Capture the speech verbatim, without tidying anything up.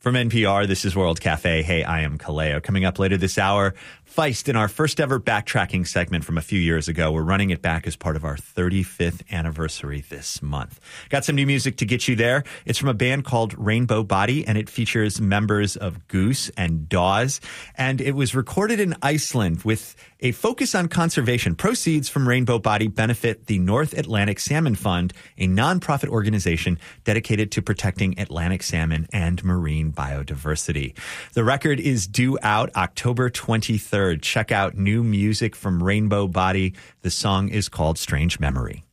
From N P R, this is World Cafe. Hey, I am Kaleo. Coming up later this hour, Feist in our first ever backtracking segment from a few years ago. We're running it back as part of our thirty-fifth anniversary this month. Got some new music to get you there. It's from a band called Rainbow Body, and it features members of Goose and Dawes. And it was recorded in Iceland with a focus on conservation. Proceeds from Rainbow Body benefit the North Atlantic Salmon Fund, a nonprofit organization dedicated to protecting Atlantic salmon and marine biodiversity. The record is due out October twenty-third. Check out new music from Rainbow Body. The song is called Strange Memory.